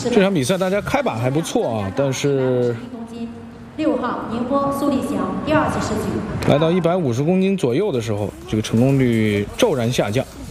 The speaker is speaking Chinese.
这场比赛大家开靶还不错啊，但是 6号宁波苏立祥第2次试举， 来到150公斤左右的时候，这个成功率骤然下降。